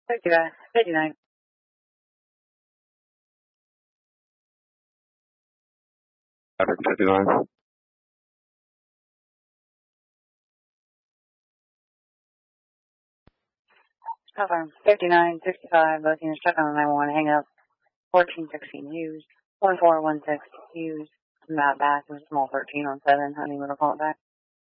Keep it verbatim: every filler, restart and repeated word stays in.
fifty-nine. fifty-nine. fifty-nine. Confirm. fifty-nine, sixty-five, both units stuck on the nine one one, hang up. fourteen sixteen used. one four one six used. I'm not back. It was small thirteen on seven. Honey, we'll call it back.